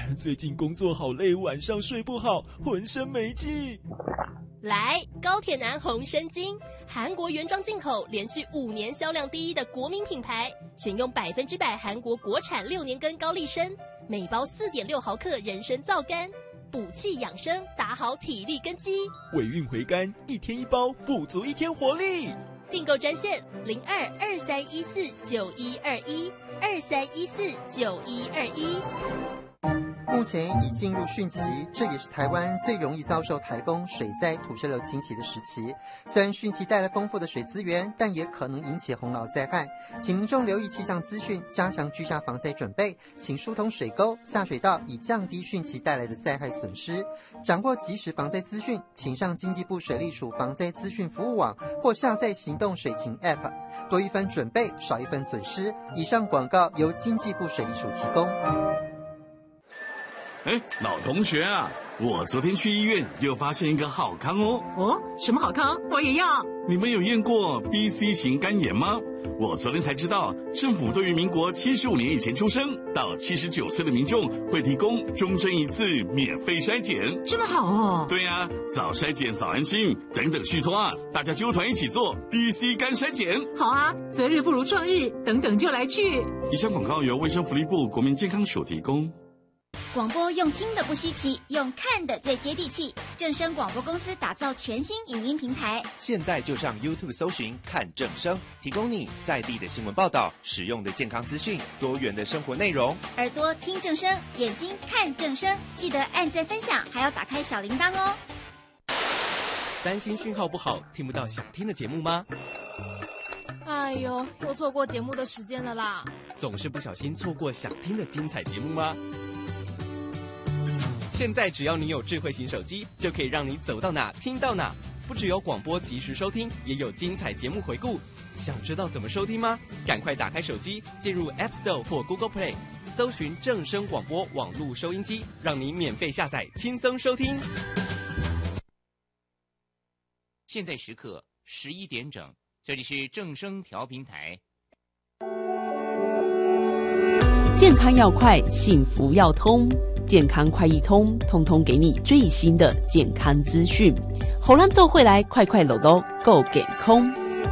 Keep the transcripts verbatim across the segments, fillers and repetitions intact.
最近工作好累，晚上睡不好，浑身没劲。 来，高铁男红参精，韩国原装进口，连续五年销量第一的国民品牌，选用百分之百韩国国产六年根高丽参，每包四点六毫克人参皂苷，补气养生，打好体力根基。 尾韵回甘，一天一包，补足一天活力。 订购专线零二二三一四九一二一二三一四九一二一。 目前已进入汛期，这也是台湾最容易遭受台风、水灾、土石流侵袭的时期。虽然汛期带来丰富的水资源，但也可能引起洪涝灾害，请民众留意气象资讯，加强居家防灾准备，请疏通水沟、下水道，以降低汛期带来的灾害损失。掌握即时防灾资讯，请上经济部水利署防灾资讯服务网或下载行动水情 App， 多一分准备，少一分损失。以上广告由经济部水利署提供。 哎，老同学啊，我昨天去医院又发现一个好康哦。 哦，什么好康？我也要。 你们有验过 B C 型肝炎吗？我昨天才知道，政府对于民国七十五年以前出生到七十九岁的民众会提供终身一次免费筛检。 这么好哦。 对啊，早筛检早安心，等等续托啊，大家纠团一起做 B C 肝筛检。 好啊，择日不如撞日，等等就来去。 以上广告由卫生福利部国民健康署提供。 广播用听的不稀奇，用看的最接地气。正声广播公司打造全新影音平台， 现在就上 YouTube 搜寻看正声，提供你在地的新闻报道、实用的健康资讯、多元的生活内容。 耳朵听正声，眼睛看正声，记得按赞分享，还要打开小铃铛哦。 担心讯号不好，听不到想听的节目吗？ 哎呦，又错过节目的时间了啦！ 总是不小心错过想听的精彩节目吗？现在只要你有智慧型手机，就可以让你走到哪听到哪。不只有广播及时收听，也有精彩节目回顾。想知道怎么收听吗？赶快打开手机，进入 App Store 或 Google Play， 搜寻正声广播网络收音机，让你免费下载，轻松收听。 现在时刻十一点整，这里是正声调频台。 健康要快，幸福要通，健康快一通，通通给你最新的健康资讯。喉兰奏会来，快快乐乐够健康。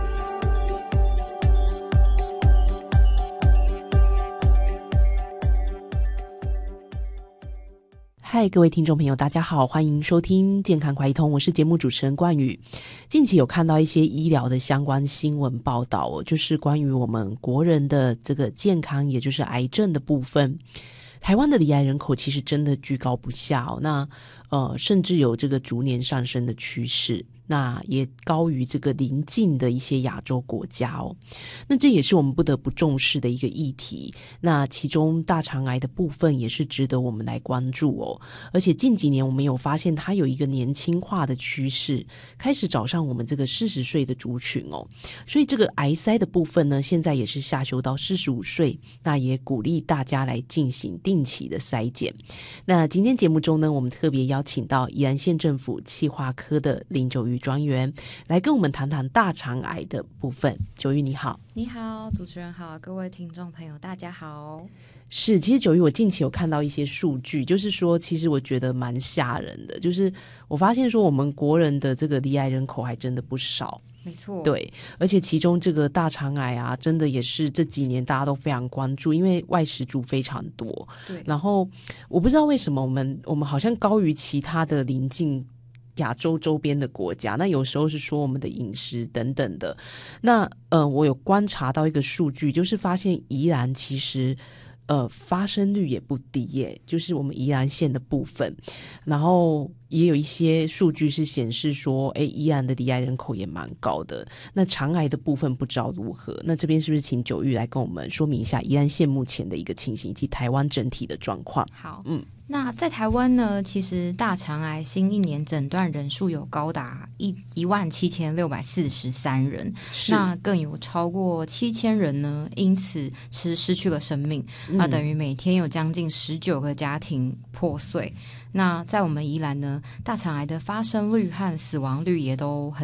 嗨，各位听众朋友大家好，欢迎收听健康快一通，我是节目主持人冠宇。近期有看到一些医疗的相关新闻报道哦，就是关于我们国人的这个健康，也就是癌症的部分。台湾的罹癌人口其实真的居高不下哦，那呃甚至有这个逐年上升的趋势，那也高于这个邻近的一些亚洲国家哦。那这也是我们不得不重视的一个议题，那其中大肠癌的部分也是值得我们来关注哦。而且近几年我们有发现它有一个年轻化的趋势，开始找上我们这个四十岁的族群哦。所以这个癌筛的部分呢，现在也是下修到四十五岁，那也鼓励大家来进行定期的筛检。那今天节目中呢，我们特别邀请到宜兰县政府企划科的林九玉专员来跟我们谈谈大肠癌的部分。九玉你好。 你好，主持人好，各位听众朋友大家好。 是，其实九玉我近期有看到一些数据，就是说其实我觉得蛮吓人的，就是我发现说我们国人的这个罹癌人口还真的不少。 没错， 对，而且其中这个大肠癌啊，真的也是这几年大家都非常关注，因为外食族非常多。 对， 然后我不知道为什么我们我们好像高于其他的邻近亚洲周边的国家，那有时候是说我们的饮食等等的。那呃，我有观察到一个数据，就是发现宜兰其实呃发生率也不低耶，就是我们宜兰县的部分，然后也有一些数据是显示说，哎，宜兰的罹癌人口也蛮高的。那肠癌的部分不知道如何？那这边是不是请九玉来跟我们说明一下宜兰县目前的一个情形以及台湾整体的状况？ 好， 嗯。 那在台湾呢，其实大肠癌新一年诊断人数有高达一一万七千六百四十三人，那更有超过七千人呢，因此是失去了生命。嗯、那等于每天有将近十九个家庭破碎。那在我们宜兰呢，大肠癌的发生率和死亡率也都很